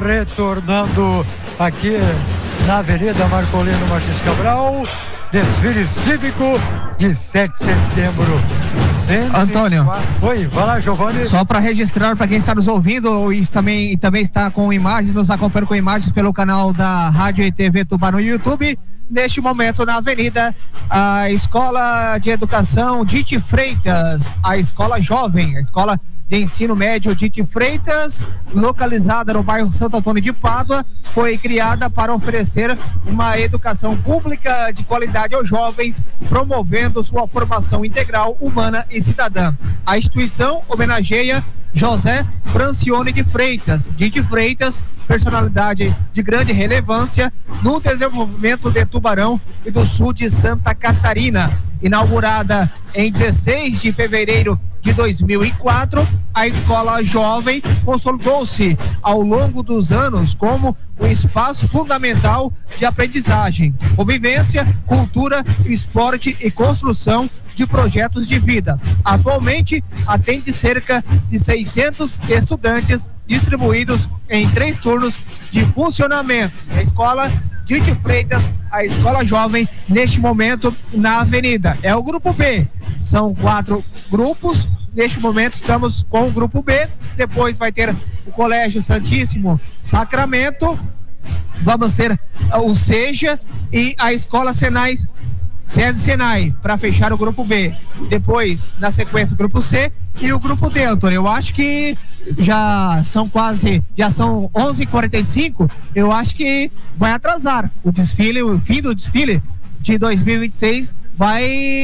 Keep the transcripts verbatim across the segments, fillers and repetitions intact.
retornando aqui na Avenida Marcolino Martins Cabral, desfile cívico de sete de setembro. Antônio. Oi, vai lá, Giovanni. Só para registrar para quem está nos ouvindo e também, e também está com imagens, nos acompanhando com imagens pelo canal da Rádio e T V Tubarão no YouTube. Neste momento, na Avenida, a Escola de Educação Dite Freitas, a Escola Jovem, a Escola de Ensino Médio Dite Freitas, localizada no bairro Santo Antônio de Pádua, foi criada para oferecer uma educação pública de qualidade aos jovens, promovendo sua formação integral, humana e cidadã. A instituição homenageia José Francione de Freitas, Dite Freitas, personalidade de grande relevância no desenvolvimento de Tubarão e do sul de Santa Catarina. Inaugurada em dezesseis de fevereiro de dois mil e quatro, a Escola Jovem consolidou-se ao longo dos anos como um espaço fundamental de aprendizagem, convivência, cultura, esporte e construção de projetos de vida. Atualmente, atende cerca de seiscentos estudantes distribuídos em três turnos de funcionamento. A Escola Dite Freitas, a Escola Jovem, neste momento na Avenida. É o grupo B. São quatro grupos. Neste momento estamos com o grupo B. Depois vai ter o Colégio Santíssimo Sacramento. Vamos ter o SEJA e a Escola Senais SESI Senai, para fechar o grupo B. Depois, na sequência, o grupo C e o grupo D, Antônio. Eu acho que já são quase, já são onze e quarenta e cinco. Eu acho que vai atrasar o desfile, o fim do desfile de dois mil e vinte e seis vai,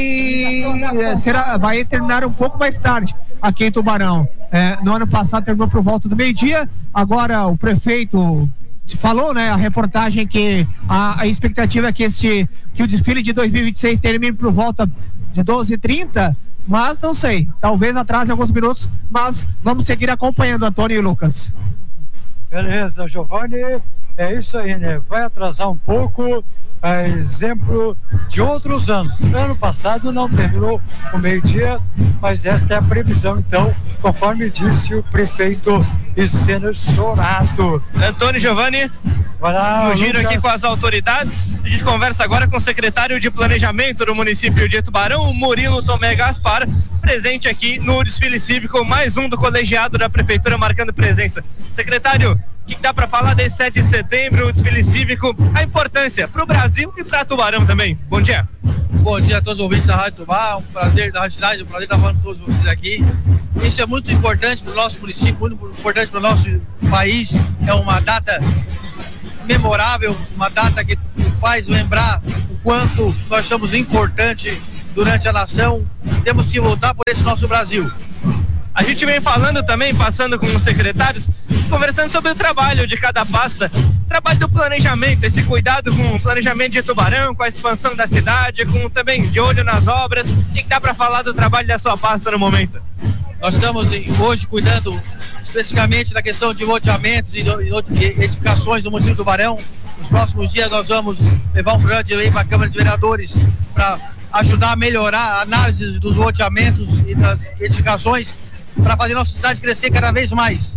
será, vai terminar um pouco mais tarde aqui em Tubarão. É, no ano passado terminou por volta do meio-dia. Agora o prefeito falou, né, a reportagem que a, a expectativa é que este que o desfile de dois mil e vinte e seis termine por volta de doze e trinta, mas não sei, talvez atrase alguns minutos, mas vamos seguir acompanhando, Antônio e Lucas. Beleza, Giovanni, é isso aí, né? Vai atrasar um pouco, a exemplo de outros anos. Ano passado não terminou o meio-dia, mas esta é a previsão, então, conforme disse o prefeito Estênio Sorato. Antônio Giovanni, lá, no giro Lucas. Aqui com as autoridades. A gente conversa agora com o secretário de Planejamento do município de Tubarão, Murilo Tomé Gaspar, presente aqui no desfile cívico, mais um do colegiado da prefeitura marcando presença. Secretário, o que, que dá para falar desse sete de setembro, o desfile cívico, a importância para o Brasil e para Tubarão também? Bom dia. Bom dia a todos os ouvintes da Rádio Tubá, um prazer da Rádio Cidade, um prazer estar falando com todos vocês aqui. Isso é muito importante para o nosso município, muito importante para o nosso país, é uma data memorável, uma data que faz lembrar o quanto nós somos importantes durante a nação, temos que lutar por esse nosso Brasil. A gente vem falando também, passando com os secretários, conversando sobre o trabalho de cada pasta, trabalho do planejamento, esse cuidado com o planejamento de Tubarão, com a expansão da cidade, com também de olho nas obras. O que dá para falar do trabalho da sua pasta no momento? Nós estamos hoje cuidando especificamente da questão de loteamentos e edificações do município de Tubarão. Nos próximos dias nós vamos levar um projeto de lei para a Câmara de Vereadores para ajudar a melhorar a análise dos loteamentos e das edificações, para fazer nossa cidade crescer cada vez mais.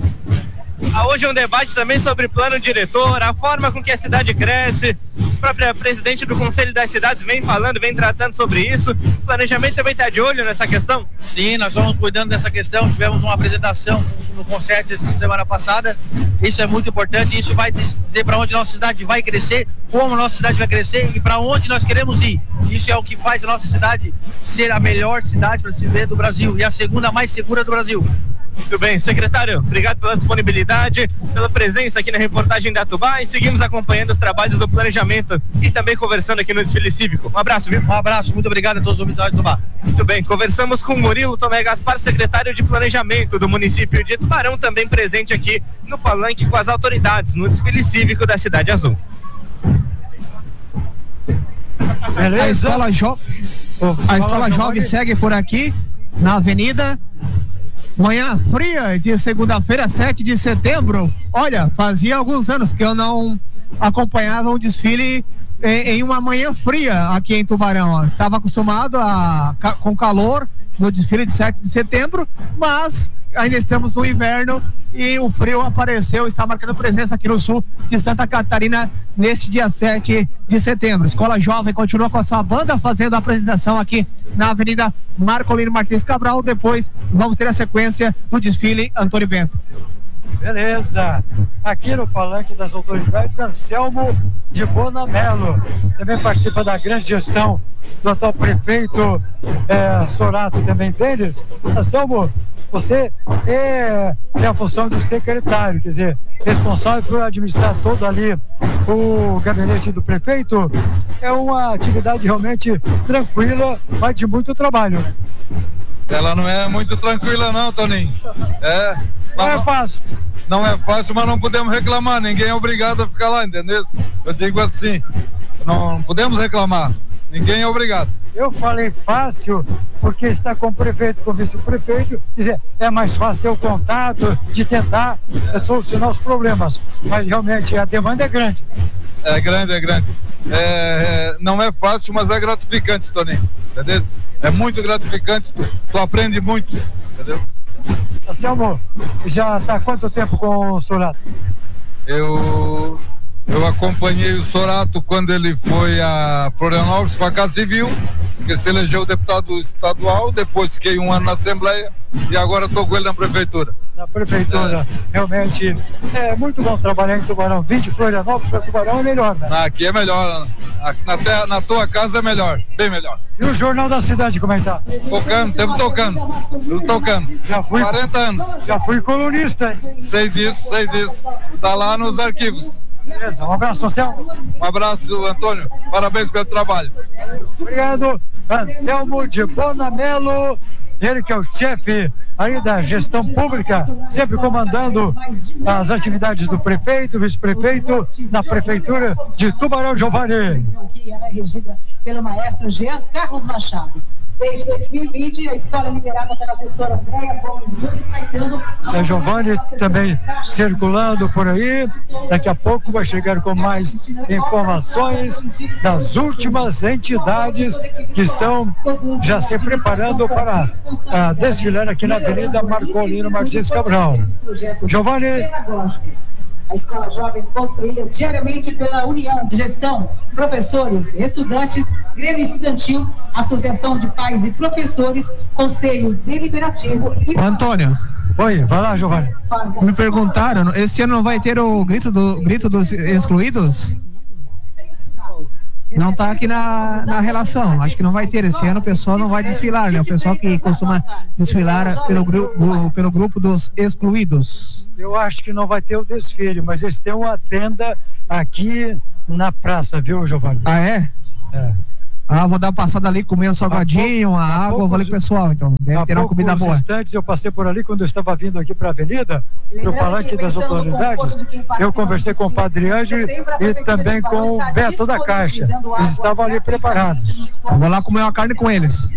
Hoje é um debate também sobre plano diretor, a forma com que a cidade cresce. A própria presidente do Conselho das Cidades vem falando, vem tratando sobre isso. O planejamento também está de olho nessa questão? Sim, nós estamos cuidando dessa questão. Tivemos uma apresentação no Conselho essa semana passada. Isso é muito importante. Isso vai dizer para onde nossa cidade vai crescer, como a nossa cidade vai crescer e para onde nós queremos ir. Isso é o que faz a nossa cidade ser a melhor cidade para se ver do Brasil e a segunda mais segura do Brasil. Muito bem, secretário, obrigado pela disponibilidade, pela presença aqui na reportagem da Tubá, e seguimos acompanhando os trabalhos do planejamento e também conversando aqui no desfile cívico. Um abraço, viu? Um abraço, muito obrigado a todos os ouvintes da Tubá. Muito bem, conversamos com o Murilo Tomé Gaspar, secretário de Planejamento do município de Tubarão, também presente aqui no palanque com as autoridades no desfile cívico da Cidade Azul. Beleza. A escola, jo... a escola Jovem segue por aqui na avenida. Manhã fria de segunda-feira, sete de setembro. Olha, fazia alguns anos que eu não acompanhava um desfile em, em uma manhã fria aqui em Tubarão. Estava acostumado a, com calor no desfile de sete de setembro, mas ainda estamos no inverno e o frio apareceu, está marcando presença aqui no sul de Santa Catarina neste dia sete de setembro. Escola Jovem continua com a sua banda fazendo a apresentação aqui na Avenida Marcolino Martins Cabral. Depois vamos ter a sequência do desfile Antônio Bento. Beleza. Aqui no palanque das autoridades, Anselmo de Bonamelo. Também participa da grande gestão do atual prefeito é, Sorato, também deles. Anselmo, você é, tem a função de secretário, quer dizer, responsável por administrar todo ali o gabinete do prefeito. É uma atividade realmente tranquila, mas de muito trabalho, né? Ela não é muito tranquila não, Toninho. É, não é fácil. Não é fácil, mas não podemos reclamar. Ninguém é obrigado a ficar lá, entendeu? Eu digo assim, não podemos reclamar. Ninguém é obrigado. Eu falei fácil porque está com o prefeito, com o vice-prefeito, dizer, é mais fácil ter o contato de tentar solucionar os problemas, mas realmente a demanda é grande. É grande, é grande. É, não é fácil, mas é gratificante, Toninho, entendeu? É muito gratificante, tu aprende muito, entendeu? Anselmo, já está há quanto tempo com o Sorato? Eu... Eu acompanhei o Sorato quando ele foi a Florianópolis para a Casa Civil, que se elegeu deputado estadual, depois fiquei um ano na Assembleia e agora estou com ele na Prefeitura. Na Prefeitura, é. Realmente é muito bom trabalhar em Tubarão. Vim de Florianópolis para Tubarão é melhor, né? Aqui é melhor, na, terra, na tua casa é melhor, bem melhor. E o Jornal da Cidade, como é que tá? Tocando, tempo tocando, eu tocando. Já fui, quarenta anos. Já fui colunista, hein? Sei disso, sei disso. Tá lá nos arquivos. Beleza, um abraço, Anselmo. Um abraço, Antônio. Parabéns pelo trabalho. Obrigado, Anselmo de Bonamelo. Ele que é o chefe aí da gestão pública, sempre comandando as atividades do prefeito, vice-prefeito, na prefeitura de Tubarão, Giovanni. Ela é regida pelo maestro Jean Carlos Machado. Desde dois mil e vinte, a escola liderada pela gestora Andréia Gomes Nunes está entrando... Seu Giovanni também circulando por aí. Daqui a pouco vai chegar com mais informações das últimas entidades que estão já se preparando para uh, desfilar aqui na Avenida Marcolino Martins Cabral. Giovanni. A escola jovem construída diariamente pela União de Gestão, professores, estudantes, Grêmio Estudantil, Associação de Pais e Professores, Conselho Deliberativo e... Ô, Antônio. Oi, vai lá, Giovanni. Me perguntaram, esse ano não vai ter o grito, do, grito dos excluídos? Não está aqui na, na relação, acho que não vai ter. Esse ano o pessoal não vai desfilar, né? O pessoal que costuma desfilar pelo, gru, pelo grupo dos excluídos. Eu acho que não vai ter o desfile, mas eles têm uma tenda aqui na praça, viu, Giovanni? Ah, é? É. Ah, vou dar uma passada ali, comer um salgadinho, uma água, poucos, vou ali pessoal, então. Deve ter uma comida boa. Instantes eu passei por ali quando eu estava vindo aqui para a avenida, para o palanque das autoridades. Eu conversei com o Padre Ângelo e também com o Beto da Caixa. Eles estavam ali preparados. Eu vou lá comer uma carne com eles.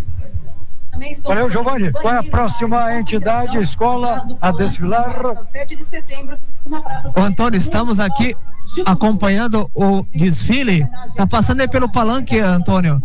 Valeu, Giovanni. Qual é a próxima entidade, escola a desfilar? sete de setembro, na Praça. Ô, Antônio, estamos aqui acompanhando o desfile. Tá passando aí pelo palanque, Antônio.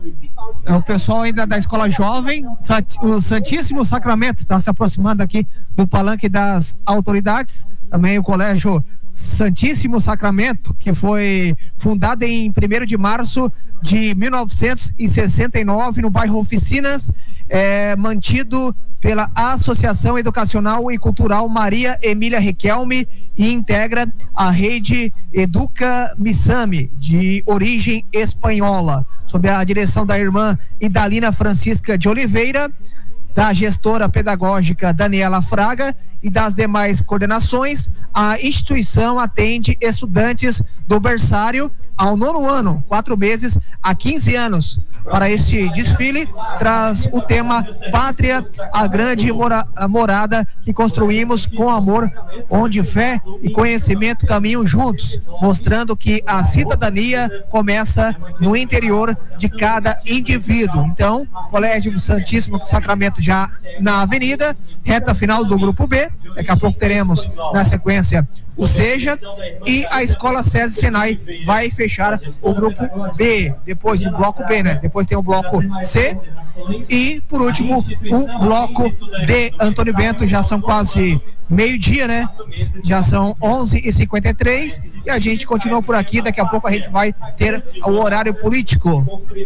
É o pessoal ainda da Escola Jovem, o Santíssimo Sacramento está se aproximando aqui do palanque das autoridades. Também o Colégio Santíssimo Sacramento, que foi fundado em primeiro de março de mil novecentos e sessenta e nove no bairro Oficinas, é, mantido pela Associação Educacional e Cultural Maria Emília Riquelme e integra a rede Educa Missame, de origem espanhola, sob a direção da irmã Idalina Francisca de Oliveira, da gestora pedagógica Daniela Fraga e das demais coordenações. A instituição atende estudantes do berçário ao nono ano, quatro meses a quinze anos. Para este desfile, traz o tema Pátria, a grande mora, a morada que construímos com amor, onde fé e conhecimento caminham juntos, mostrando que a cidadania começa no interior de cada indivíduo. Então, Colégio Santíssimo Sacramento já na avenida, reta final do grupo B. Daqui a pouco teremos na sequência o SEJA e a Escola SESI Senai vai fechar o grupo B, depois do bloco B, né? Depois tem o bloco C E, por último, o bloco de Antônio Bento. Já são quase meio-dia, né? Já são onze e cinquenta e três e a gente continua por aqui. Daqui a pouco a gente vai ter o horário político.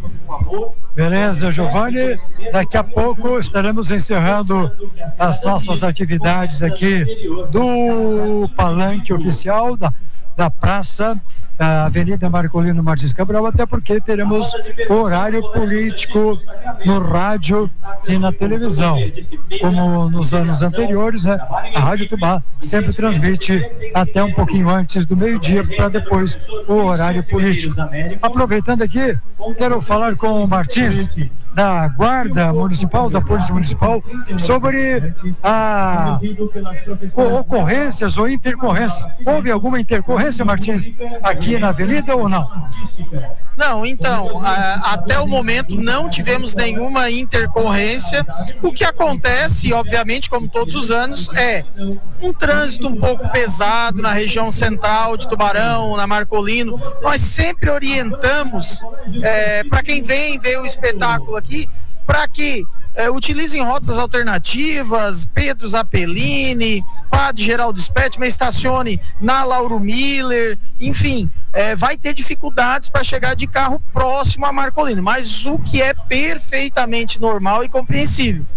Beleza, Giovanni. Daqui a pouco estaremos encerrando as nossas atividades aqui do palanque oficial da, da praça, a Avenida Marcolino Martins Cabral, até porque teremos horário político no rádio e na televisão. Como nos anos anteriores, né? A Rádio Tubá sempre transmite até um pouquinho antes do meio-dia para depois o horário político. Aproveitando aqui, quero falar com o Martins, da Guarda Municipal, da Polícia Municipal, sobre a ocorrências ou intercorrências. Houve alguma intercorrência, Martins, aqui na avenida ou não? Não, então, a, até o momento não tivemos nenhuma intercorrência. O que acontece, obviamente, como todos os anos, é um trânsito um pouco pesado na região central de Tubarão, na Marcolino. Nós sempre orientamos é, para quem vem ver o espetáculo aqui, para que É, utilizem rotas alternativas, Pedro Zappellini, Padre Geraldo Spettman, estacione na Lauro Miller, enfim, é, vai ter dificuldades para chegar de carro próximo a Marcolino, mas o que é perfeitamente normal e compreensível.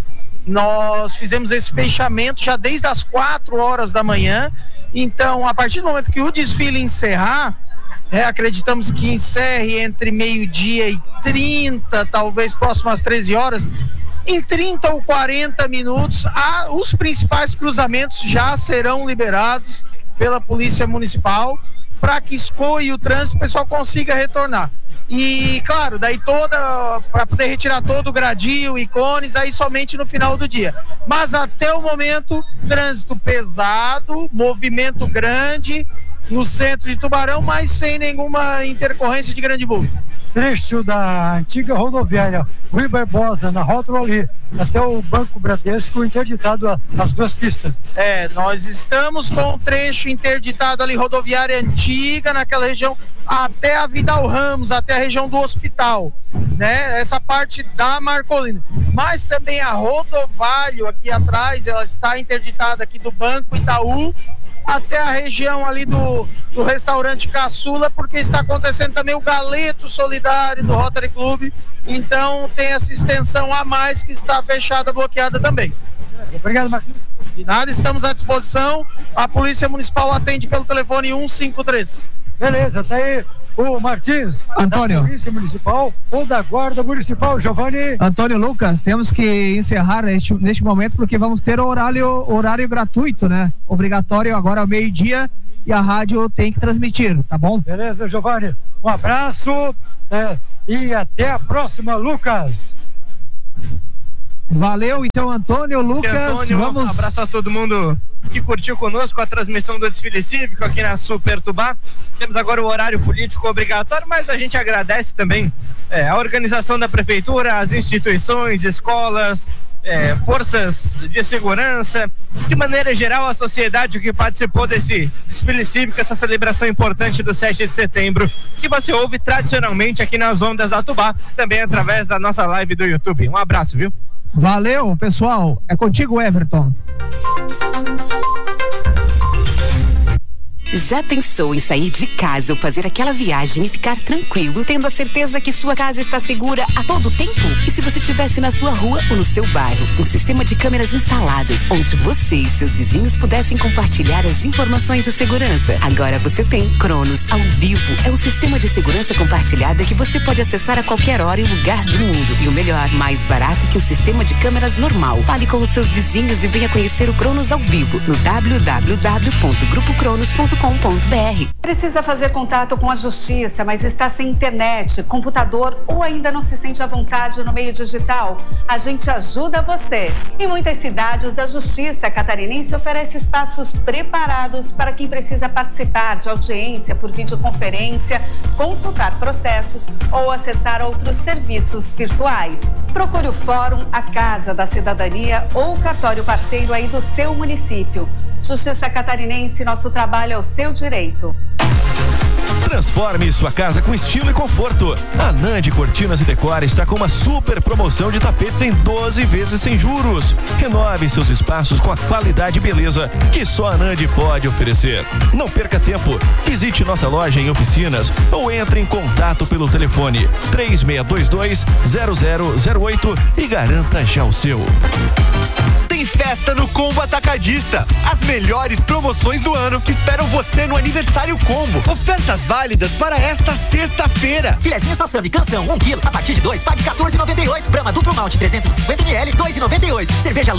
Nós fizemos esse fechamento já desde as quatro horas da manhã, então a partir do momento que o desfile encerrar, É, acreditamos que encerre entre meio-dia e trinta, talvez próximo às treze horas. Em trinta ou quarenta minutos, a, os principais cruzamentos já serão liberados pela Polícia Municipal para que escoe o trânsito e o pessoal consiga retornar. E, claro, daí toda, para poder retirar todo o gradil e cones, aí somente no final do dia. Mas até o momento, trânsito pesado, movimento grande no centro de Tubarão, mas sem nenhuma intercorrência de grande vulto. Trecho da antiga rodoviária Rui Barbosa, na rótula ali, até o Banco Bradesco, interditado a, as duas pistas. É, nós estamos com o trecho interditado ali, rodoviária antiga, naquela região, até a Vidal Ramos, até a região do hospital, né? Essa parte da Marcolino. Mas também a Rodovalho aqui atrás, ela está interditada aqui do Banco Itaú, até a região ali do, do restaurante Caçula, porque está acontecendo também o Galeto Solidário do Rotary Club, então tem essa extensão a mais que está fechada, bloqueada também. Obrigado, Marquinhos. De nada, estamos à disposição, a Polícia Municipal atende pelo telefone cento e cinquenta e três. Beleza, tá aí o Martins, Antônio. Da Polícia Municipal ou da Guarda Municipal, Giovanni. Antônio Lucas, temos que encerrar neste, neste momento porque vamos ter horário, horário gratuito, né? Obrigatório agora ao meio-dia e a rádio tem que transmitir, tá bom? Beleza, Giovanni. Um abraço é, e até a próxima, Lucas. Valeu, então, Antônio, Lucas. Antônio, vamos... Um abraço a todo mundo que curtiu conosco a transmissão do desfile cívico aqui na Super Tubá. Temos agora o horário político obrigatório, mas a gente agradece também é, a organização da prefeitura, as instituições, escolas, é, forças de segurança, de maneira geral a sociedade que participou desse desfile cívico, essa celebração importante do sete de setembro, que você ouve tradicionalmente aqui nas ondas da Tubá, também através da nossa live do YouTube. Um abraço, viu? Valeu, pessoal. É contigo, Everton. Já pensou em sair de casa ou fazer aquela viagem e ficar tranquilo, tendo a certeza que sua casa está segura a todo tempo? E se você estivesse na sua rua ou no seu bairro, um sistema de câmeras instaladas, onde você e seus vizinhos pudessem compartilhar as informações de segurança? Agora você tem Cronos ao vivo. É um sistema de segurança compartilhada que você pode acessar a qualquer hora e lugar do mundo. E o melhor, mais barato que o sistema de câmeras normal. Fale com os seus vizinhos e venha conhecer o Cronos ao vivo no w w w ponto grupo cronos ponto com ponto b r. Precisa fazer contato com a justiça, mas está sem internet, computador ou ainda não se sente à vontade no meio digital? A gente ajuda você. Em muitas cidades, a Justiça Catarinense oferece espaços preparados para quem precisa participar de audiência por videoconferência, consultar processos ou acessar outros serviços virtuais. Procure o Fórum, a Casa da Cidadania ou o cartório parceiro aí do seu município. Justiça Catarinense, nosso trabalho é o seu direito. Transforme sua casa com estilo e conforto. A Nandi Cortinas e Decor está com uma super promoção de tapetes em doze vezes sem juros. Renove seus espaços com a qualidade e beleza que só a Nandi pode oferecer. Não perca tempo. Visite nossa loja em oficinas ou entre em contato pelo telefone três seis dois dois, zero zero zero oito e garanta já o seu. Tem festa no Combo Atacadista. As melhores promoções do ano esperam você no Aniversário Combo. Ofertas válidas para esta sexta-feira. Filezinho Sassami, canção, um quilo, a partir de dois, pague quatorze e noventa e oito. Brahma duplo malte trezentos e cinquenta mililitros, dois e noventa e oito. Cerveja